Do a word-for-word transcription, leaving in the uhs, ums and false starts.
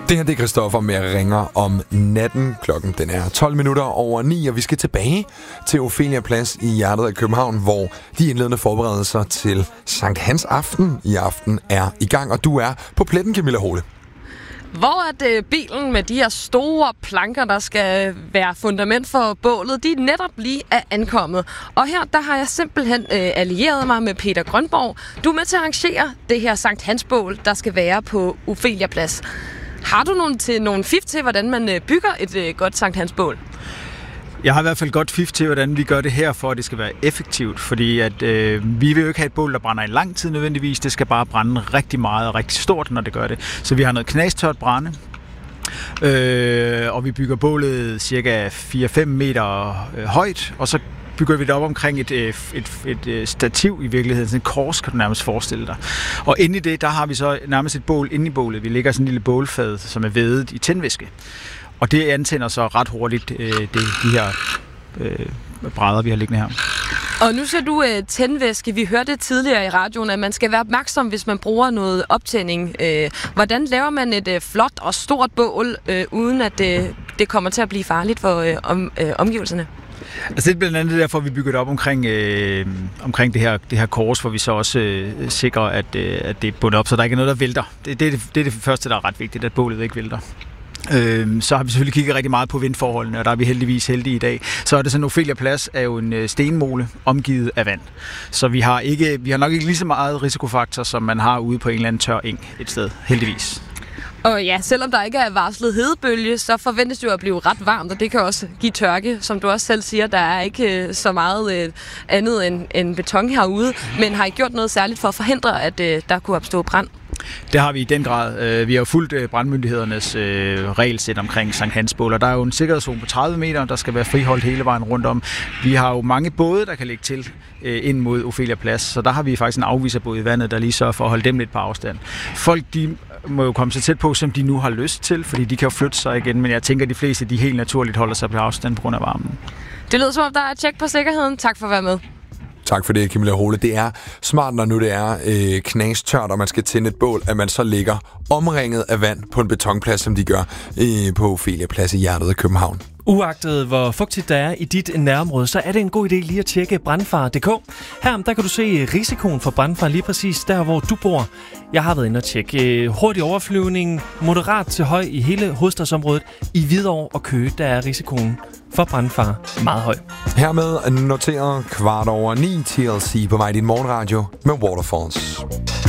Det her det er Christoffer med at ringer om natten. Klokken den er tolv minutter over ni, og vi skal tilbage til Ophelia Plads i hjertet af København, hvor de indledende forberedelser til Sankt Hans Aften i aften er i gang, og du er på pletten, Camilla Hole. Hvor er det bilen med de her store planker, der skal være fundament for bålet, de netop lige er ankommet. Og her der har jeg simpelthen øh, allieret mig med Peter Grønborg. Du er med til at arrangere det her Sankt Hans bål, der skal være på Ophelia Plads. Har du nogle, til, nogle fif til, hvordan man øh, bygger et øh, godt Sankt Hans bål? Jeg har i hvert fald godt fif til, hvordan vi gør det her, for at det skal være effektivt. Fordi at, øh, vi vil jo ikke have et bål, der brænder i lang tid nødvendigvis. Det skal bare brænde rigtig meget og rigtig stort, når det gør det. Så vi har noget knastørt brænde. Øh, og vi bygger bålet cirka fire til fem meter øh, højt. Og så bygger vi det op omkring et, et, et, et stativ i virkeligheden. Sådan et kors, kan du nærmest forestille dig. Og inde i det, der har vi så nærmest et bål inde i bålet. Vi lægger sådan en lille bålfad, som er vædet i tændvæske. Og det antænder så ret hurtigt øh, det, de her øh, brædder, vi har liggende her. Og nu ser du øh, tændvæske. Vi hørte tidligere i radioen, at man skal være opmærksom, hvis man bruger noget optænding. Øh, hvordan laver man et øh, flot og stort bål, øh, uden at øh, det kommer til at blive farligt for øh, om, øh, omgivelserne? Altså det er blandt andet derfor, at vi bygger det op omkring, øh, omkring det, her, det her kors, hvor vi så også øh, sikrer, at, øh, at det er bundet op, så der ikke er noget, der vælter. Det, det, er det, det er det første, der er ret vigtigt, at bålet ikke vælter. Øh, så har vi selvfølgelig kigget rigtig meget på vindforholdene, og der er vi heldigvis heldige i dag. Så er det sådan, Ophelia Plads er jo en stenmole omgivet af vand. Så vi har, ikke, vi har nok ikke lige så meget risikofaktor, som man har ude på en eller anden tør eng et sted, heldigvis. Og ja, selvom der ikke er varslet hedebølge, så forventes det jo at blive ret varmt, og det kan også give tørke. Som du også selv siger, der er ikke øh, så meget øh, andet end, end beton herude. Men har I gjort noget særligt for at forhindre, at øh, der kunne opstå brand? Det har vi i den grad. Vi har jo fulgt brandmyndighedernes regelsæt omkring Sankt Hans bål, og der er jo en sikkerhedszone på tredive meter, der skal være friholdt hele vejen rundt om. Vi har jo mange både, der kan lægge til ind mod Ophelia Plads, så der har vi faktisk en afviserbåd i vandet, der lige sørger for at holde dem lidt på afstand. Folk, de må jo komme så tæt på, som de nu har lyst til, fordi de kan jo flytte sig igen, men jeg tænker, at de fleste, de helt naturligt holder sig på afstand på grund af varmen. Det lyder som om, der er et tjek på sikkerheden. Tak for at være med. Tak for det, Camilla Hole. Det er smart, når nu det er øh, knastørt, og man skal tænde et bål, at man så ligger omringet af vand på en betonplads, som de gør øh, på Ophelia Plads i hjertet af København. Uagtet hvor fugtigt der er i dit nærområde, så er det en god idé lige at tjekke brandfare punktum d k. Her der kan du se risikoen for brandfare lige præcis der, hvor du bor. Jeg har været inde og tjekke hurtig overflyvning, moderat til høj i hele hovedstadsområdet. I Hvidovre og Køge, der er risikoen for brandfare meget høj. Hermed noteret kvart over ni T L C på vej i din morgenradio med Waterfalls.